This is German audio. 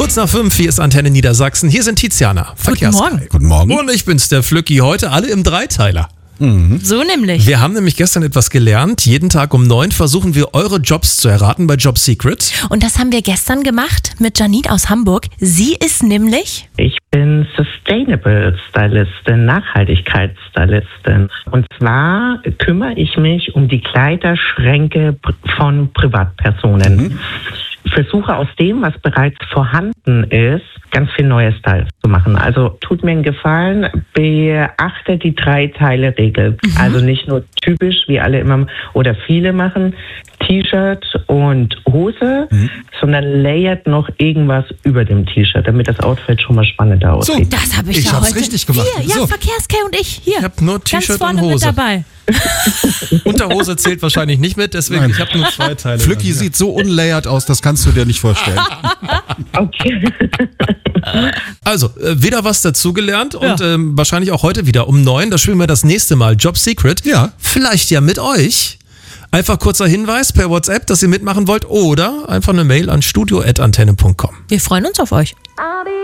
Kurz nach 5, hier ist Antenne Niedersachsen. Hier sind Tiziana, Verkehrsguide. Guten Morgen. Und ich bin's, der Flücki. Heute alle im Dreiteiler. So nämlich. Wir haben nämlich gestern etwas gelernt. Jeden Tag um 9 versuchen wir, eure Jobs zu erraten bei Job Secret. Und das haben wir gestern gemacht mit Janine aus Hamburg. Sie ist nämlich... Ich bin Sustainable Stylistin, Nachhaltigkeitsstylistin. Und zwar kümmere ich mich um die Kleiderschränke von Privatpersonen. Versuche aus dem, was bereits vorhanden ist, ganz viel neue Styles zu machen. Also tut mir einen Gefallen, beachte die 3-Teile-Regel. Also nicht nur typisch, wie alle immer oder viele machen, T-Shirt und Hose, sondern layert noch irgendwas über dem T-Shirt, damit das Outfit schon mal spannender aussieht. Das habe ich, Ich ja hab's heute. richtig gemacht. Hier, ja, So. Verkehrskay und ich. Hier. Ich habe nur Ganz T-Shirt vorne und mit Hose. dabei. Unterhose zählt wahrscheinlich nicht mit, deswegen Nein. ich habe nur 2 Teile. Flücki sieht so unlayert aus, das kannst du dir nicht vorstellen. Okay. Also, wieder was dazugelernt und wahrscheinlich auch heute wieder um 9. Da spielen wir das nächste Mal Job Secret. Ja. Vielleicht ja mit euch. Einfach kurzer Hinweis per WhatsApp, dass ihr mitmachen wollt oder einfach eine Mail an studio@antenne.com. Wir freuen uns auf euch. I'll be